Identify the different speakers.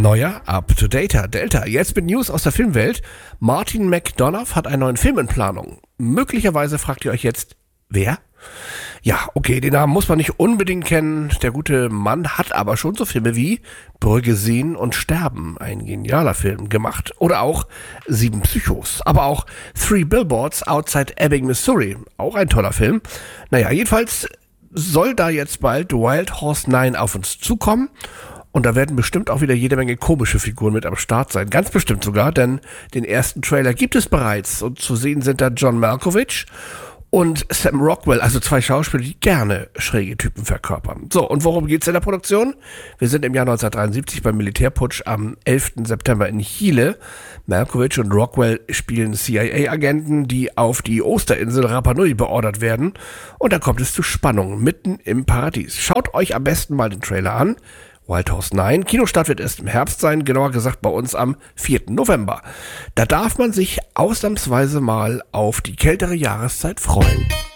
Speaker 1: Neuer Up-to-Dater Delta. Jetzt mit News aus der Filmwelt. Martin McDonough hat einen neuen Film in Planung. Möglicherweise fragt ihr euch jetzt, wer? Ja, okay, den Namen muss man nicht unbedingt kennen. Der gute Mann hat aber schon so Filme wie Brügge sehen und sterben, ein genialer Film, gemacht. Oder auch 7 Psychos. Aber auch 3 Billboards Outside Ebbing, Missouri. Auch ein toller Film. Naja, jedenfalls soll da jetzt bald Wild Horse 9 auf uns zukommen. Und da werden bestimmt auch wieder jede Menge komische Figuren mit am Start sein. Ganz bestimmt sogar, denn den ersten Trailer gibt es bereits. Und zu sehen sind da John Malkovich und Sam Rockwell, also 2 Schauspieler, die gerne schräge Typen verkörpern. So, und worum geht's in der Produktion? Wir sind im Jahr 1973 beim Militärputsch am 11. September in Chile. Malkovich und Rockwell spielen CIA-Agenten, die auf die Osterinsel Rapa Nui beordert werden. Und dann kommt es zu Spannungen mitten im Paradies. Schaut euch am besten mal den Trailer an. Wild Horse 9. Kinostart wird erst im Herbst sein, genauer gesagt bei uns am 4. November. Da darf man sich ausnahmsweise mal auf die kältere Jahreszeit freuen.